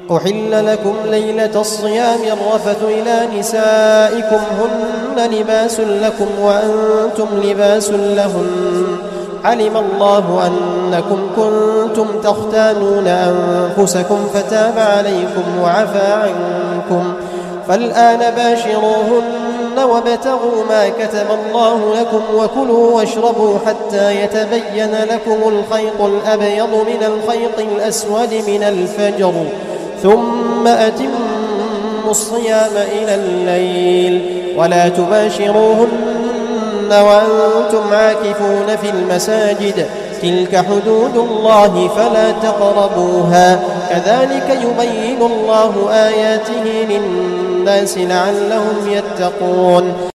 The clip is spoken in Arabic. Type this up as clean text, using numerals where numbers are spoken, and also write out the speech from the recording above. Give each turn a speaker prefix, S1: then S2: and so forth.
S1: أحل لكم ليلة الصيام الرفث إلى نسائكم هن لباس لكم وأنتم لباس لهن علم الله أنكم كنتم تختانون أنفسكم فتاب عليكم وعفى عنكم فالآن باشروهن وابتغوا ما كتب الله لكم وكلوا واشربوا حتى يتبين لكم الخيط الأبيض من الخيط الأسود من الفجر ثم أتموا الصيام إلى الليل ولا تباشروهن وأنتم عاكفون في المساجد تلك حدود الله فلا تقربوها كذلك يبين الله آياته للناس لعلهم يتقون